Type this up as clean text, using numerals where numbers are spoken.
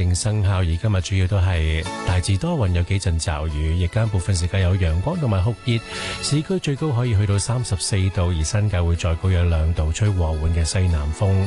令生效，而今日主要都係大致多雲，有幾陣驟雨，日間部分時間有陽光同埋酷熱，市區最高可以去到34度，而新界會再高約2度，吹和緩嘅西南風。